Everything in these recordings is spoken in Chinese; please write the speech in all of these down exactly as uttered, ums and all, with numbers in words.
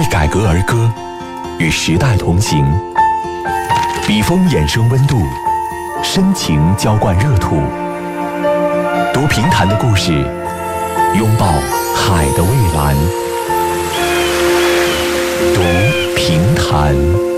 为改革而歌，与时代同行。笔锋衍生温度，深情浇灌热土。读评弹的故事，拥抱海的蔚蓝。读评弹。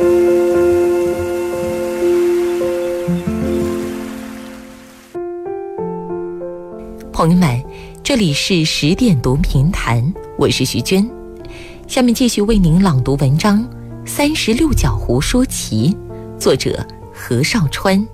朋友们，这里是十点读评弹，我是徐娟。下面继续为您朗读文章《三十六角湖说奇》，作者何绍川。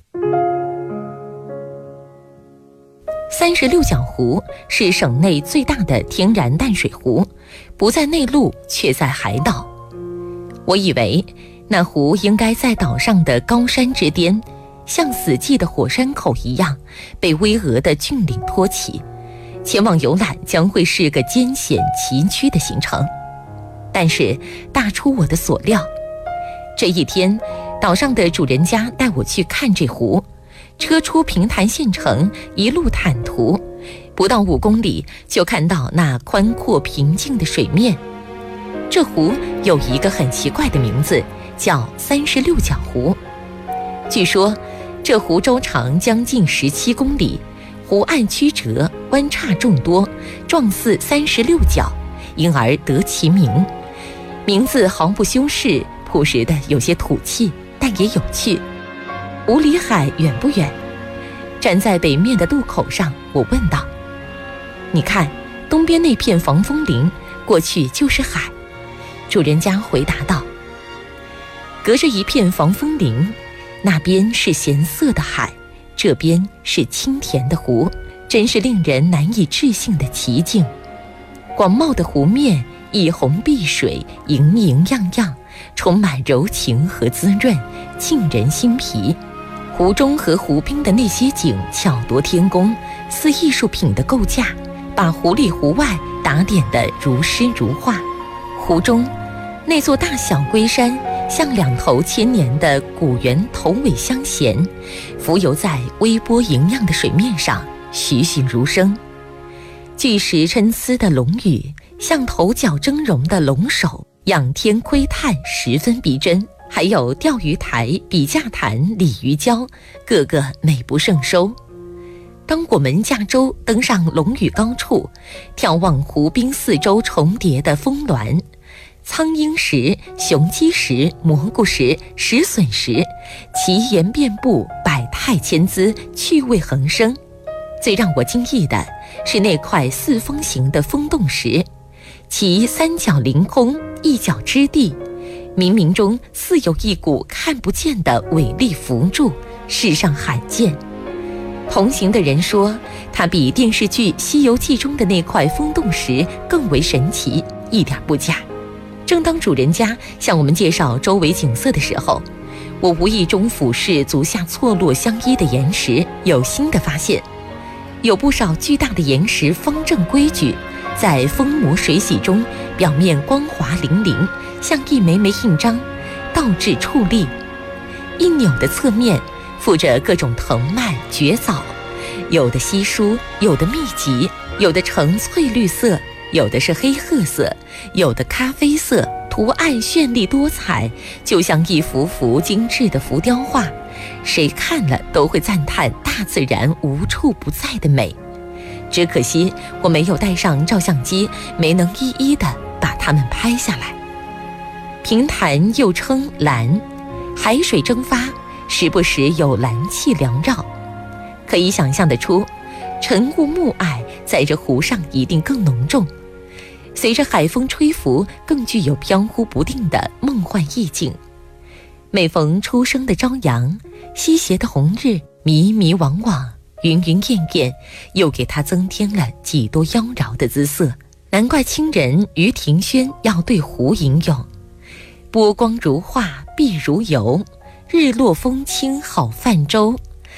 三十六角湖是省内最大的天然淡水湖，不在内陆，却在海岛。我以为那湖应该在岛上的高山之巅，像死寂的火山口一样，被巍峨的峻岭托起，前往游览将会是个艰险崎岖的行程。但是大出我的所料，这一天，岛上的主人家带我去看这湖。车出平潭县城，一路坦途，不到五公里就看到那宽阔平静的水面。这湖有一个很奇怪的名字，叫三十六角湖。据说这湖周长将近十七公里，湖岸曲折，弯岔众多，状似三十六角，因而得其名。名字毫不修饰，朴实的有些土气，但也有趣。湖离海远不远？站在北面的渡口上，我问道。你看，东边那片防风林，过去就是海。主人家回答道。隔着一片防风林，那边是咸涩的海，这边是清甜的湖，真是令人难以置信的奇境。广袤的湖面，一泓碧水，盈盈漾漾，充满柔情和滋润，沁人心脾。湖中和湖边的那些景巧夺天工，似艺术品的构架，把湖里湖外打点得如诗如画。湖中那座大小龟山，像两头千年的古猿，头尾相衔，浮游在微波莹亮的水面上，栩栩如生。巨石参差的龙羽，像头角峥嵘的龙首，仰天窥探，十分逼真。还有钓鱼台、笔架潭、鲤鱼礁，个个美不胜收。当我们驾舟登上龙屿高处，眺望湖滨四周重叠的峰峦，苍鹰石、雄鸡石、蘑菇石、石笋石，奇岩遍布，百态千姿，趣味横生。最让我惊异的是那块四方形的风洞石，其三角凌空，一角支地，冥冥中似有一股看不见的伟力扶助，世上罕见。同行的人说，它比电视剧《西游记》中的那块风洞石更为神奇，一点不假。正当主人家向我们介绍周围景色的时候，我无意中俯视足下错落相依的岩石，有新的发现。有不少巨大的岩石方正规矩，在风磨水洗中，表面光滑粼粼，像一枚枚印章，倒置矗立。一扭的侧面附着各种藤蔓蕨藻，有的稀疏，有的密集，有的呈翠绿色，有的是黑褐色，有的咖啡色，图案绚丽多彩，就像一幅幅精致的浮雕画，谁看了都会赞叹大自然无处不在的美。只可惜我没有带上照相机，没能一一地把它们拍下来。平潭又称蓝，海水蒸发，时不时有蓝气缭绕，可以想象得出，晨雾暮霭在这湖上一定更浓重。随着海风吹拂，更具有飘忽不定的梦幻意境。每逢初升的朝阳，西斜的红日，迷迷惘惘，云云艳艳，又给它增添了几多妖娆的姿色。难怪清人于庭轩要对湖吟咏：波光如画，碧如油，日落风轻好泛舟，